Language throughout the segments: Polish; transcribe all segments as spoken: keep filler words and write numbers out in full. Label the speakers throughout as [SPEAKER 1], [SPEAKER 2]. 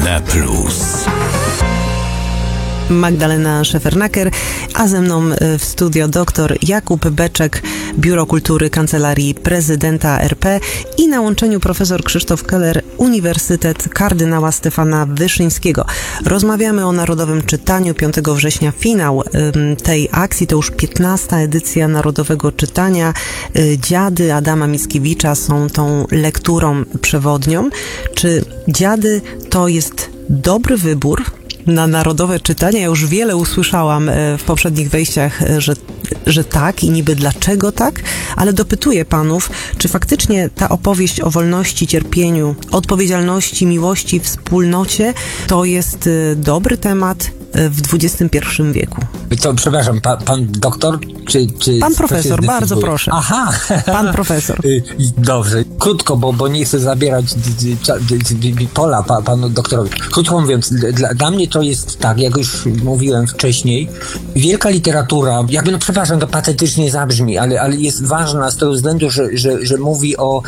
[SPEAKER 1] Na plus.
[SPEAKER 2] Magdalena Szefernaker, a ze mną w studio dr Jakub Beczek, Biuro Kultury Kancelarii Prezydenta R P i na łączeniu profesor Krzysztof Keller, Uniwersytet Kardynała Stefana Wyszyńskiego. Rozmawiamy o Narodowym Czytaniu. piątego września finał tej akcji, to już piętnasta edycja Narodowego Czytania. Dziady Adama Mickiewicza są tą lekturą przewodnią. Czy Dziady to jest dobry wybór na narodowe czytanie? Ja już wiele usłyszałam w poprzednich wejściach, że, że tak i niby dlaczego tak, ale dopytuję panów, czy faktycznie ta opowieść o wolności, cierpieniu, odpowiedzialności, miłości, wspólnocie to jest dobry temat w dwudziestym pierwszym wieku?
[SPEAKER 3] To, przepraszam, pa, pan doktor? Czy, czy
[SPEAKER 2] pan profesor, bardzo proszę.
[SPEAKER 3] Aha!
[SPEAKER 2] Pan profesor.
[SPEAKER 3] Dobrze, krótko, bo, bo nie chcę zabierać pola pa, panu doktorowi. Krótko mówiąc, dla, dla mnie to jest tak, jak już mówiłem wcześniej, wielka literatura, jakby, no przepraszam, to patetycznie zabrzmi, ale, ale jest ważna z tego względu, że, że, że mówi o, o,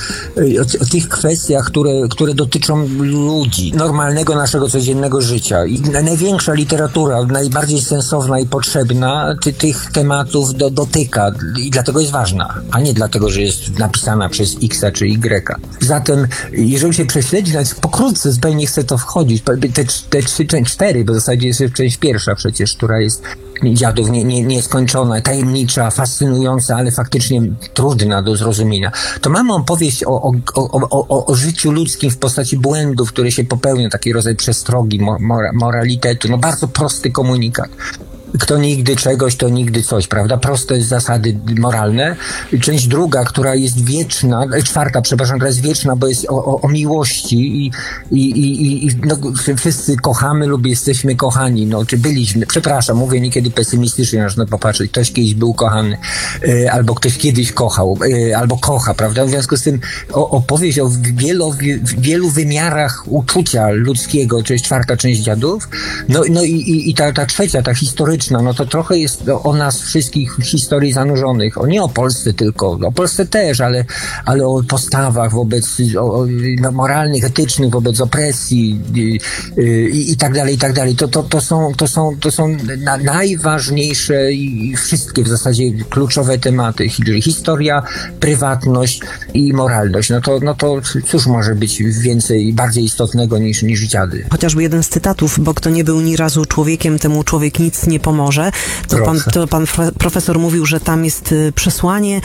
[SPEAKER 3] o tych kwestiach, które, które dotyczą ludzi, normalnego naszego codziennego życia. I największa literatura, najbardziej sensowna i potrzebna ty, tych tematów do, dotyka i dlatego jest ważna, a nie dlatego, że jest napisana przez X czy Y. Zatem, jeżeli się prześledzi, nawet pokrótce zupełnie chcę to wchodzić, te, te trzy, część cztery, bo w zasadzie jest część pierwsza przecież, która jest Dziadów nie, nie, nieskończona, tajemnicza, fascynująca, ale faktycznie trudna do zrozumienia. To mamy opowieść o, o, o, o, o życiu ludzkim w postaci błędów, które się popełnią, taki rodzaj przestrogi, mora, moralitetu, no bardzo prosty komunikat. Kto nigdy czegoś, to nigdy coś, prawda? Proste zasady moralne. Część druga, która jest wieczna, czwarta, przepraszam, która jest wieczna, bo jest o, o, o miłości i, i, i, i no, wszyscy kochamy lub jesteśmy kochani, no, czy byliśmy, przepraszam, mówię niekiedy pesymistycznie, można popatrzeć, ktoś kiedyś był kochany, y, albo ktoś kiedyś kochał, y, albo kocha, prawda? W związku z tym o, opowieść o wielu, w wielu wymiarach uczucia ludzkiego, to jest czwarta część Dziadów, no, no i, i, i ta, ta trzecia, ta historyczna, no to trochę jest o, o nas wszystkich w historii zanurzonych. O, nie o Polsce tylko, o Polsce też, ale, ale o postawach wobec, o, no, moralnych, etycznych, wobec opresji i, i, i tak dalej, i tak dalej. To, to, to są, to są, to są na, najważniejsze i wszystkie w zasadzie kluczowe tematy. Historia, prywatność i moralność. No to, no to cóż może być więcej, bardziej istotnego niż, niż Dziady.
[SPEAKER 2] Chociażby jeden z cytatów, bo kto nie był ni razu człowiekiem, temu człowiek nic nie pomoże. To pan, to pan profesor mówił, że tam jest przesłanie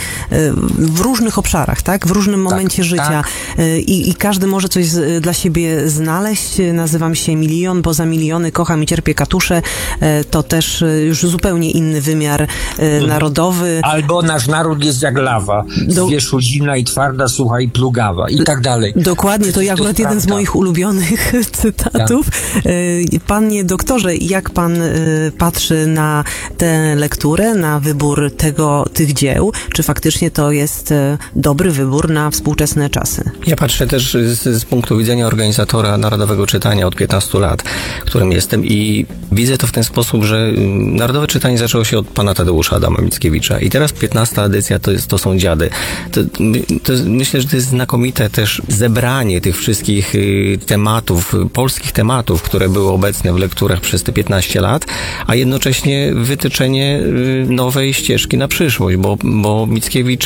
[SPEAKER 2] w różnych obszarach, tak? W różnym momencie tak, życia. Tak. I, I każdy może coś z, dla siebie znaleźć. Nazywam się Milion, bo za miliony kocham i cierpię katusze. To też już zupełnie inny wymiar mhm. narodowy.
[SPEAKER 3] Albo nasz naród jest jak lawa. Do... Zwieszuzina i twarda, sucha i plugawa. I tak dalej.
[SPEAKER 2] Dokładnie, to jest akurat jeden z moich ulubionych cytatów. Tak. Panie doktorze, jak pan patrzy na tę lekturę, na wybór tego, tych dzieł? Czy faktycznie to jest dobry wybór na współczesne czasy?
[SPEAKER 4] Ja patrzę też z, z punktu widzenia organizatora Narodowego Czytania od piętnastu lat, którym jestem, i widzę to w ten sposób, że Narodowe Czytanie zaczęło się od pana Tadeusza Adama Mickiewicza i teraz piętnasta edycja to, jest, to są Dziady. To, to myślę, że to jest znakomite też zebranie tych wszystkich tematów, polskich tematów, które były obecne w lekturach przez te piętnaście lat, a jednocześnie wytyczenie nowej ścieżki na przyszłość, bo, bo Mickiewicz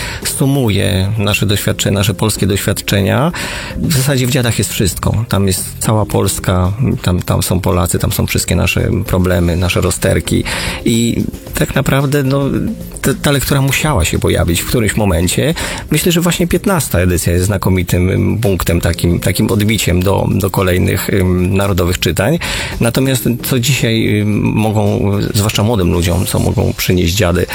[SPEAKER 4] sumuje nasze doświadczenia, nasze polskie doświadczenia. W zasadzie w Dziadach jest wszystko. Tam jest cała Polska, tam, tam są Polacy, tam są wszystkie nasze problemy, nasze rozterki i tak naprawdę no, ta, ta lektura musiała się pojawić w którymś momencie. Myślę, że właśnie piętnasta edycja jest znakomitym punktem, takim, takim odbiciem do, do kolejnych um, narodowych czytań. Natomiast co dzisiaj mogą, zwłaszcza młodym ludziom, co mogą przynieść Dziady.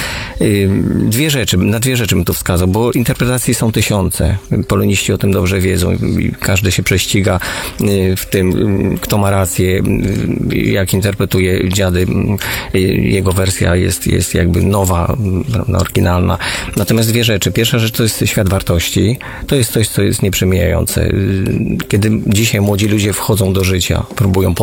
[SPEAKER 4] Dwie rzeczy, na dwie rzeczy bym to wskazał, bo interpretacji są tysiące. Poloniści o tym dobrze wiedzą i każdy się prześciga w tym, kto ma rację, jak interpretuje Dziady. Jego wersja jest, jest jakby nowa, oryginalna. Natomiast dwie rzeczy. Pierwsza rzecz to jest świat wartości. To jest coś, co jest nieprzemijające. Kiedy dzisiaj młodzi ludzie wchodzą do życia, próbują